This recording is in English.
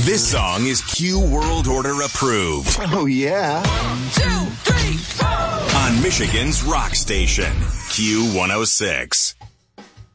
This song is Q World Order approved. Oh, yeah. 1, 2, 3, 4. On Michigan's rock station, Q106.